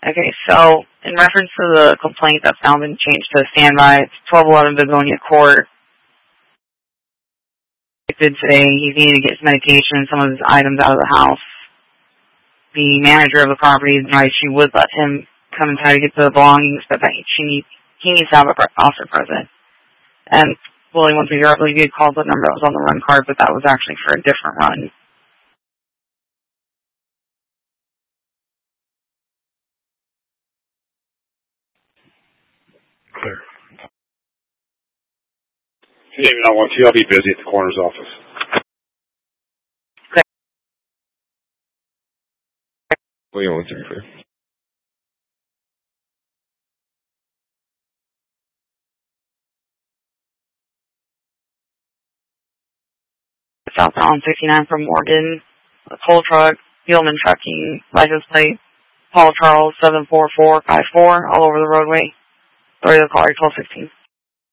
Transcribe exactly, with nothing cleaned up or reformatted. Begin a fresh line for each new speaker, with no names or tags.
Okay, so in reference to the complaint that's now been changed to a standby, it's twelve eleven Begonia Court. Today, he's needing to get his medication and some of his items out of the house. The manager of the property advised she would let him come and try to get the belongings, but that she need, he needs to have an officer present. And Willie, once we got, we did call the number that was on the run card, but that was actually for a different run.
Clear. Hey, nine one two, I'll be busy at the coroner's office.
Okay.
William one three four.
Southbound sixty-nine from Morgan, a toll truck, Hillman Trucking, license plate, Paul Charles seven four four five four, all over the roadway. Sorry, the call, twelve sixteen.